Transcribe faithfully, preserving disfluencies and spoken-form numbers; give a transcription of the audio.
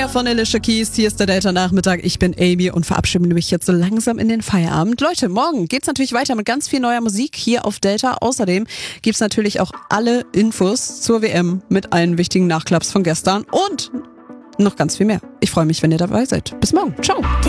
Von Alicia Keys, hier ist der Delta-Nachmittag. Ich bin Amy und verabschiede mich jetzt so langsam in den Feierabend. Leute, morgen geht's natürlich weiter mit ganz viel neuer Musik hier auf Delta. Außerdem gibt's natürlich auch alle Infos zur W M mit allen wichtigen Nachklaps von gestern und noch ganz viel mehr. Ich freue mich, wenn ihr dabei seid. Bis morgen. Ciao.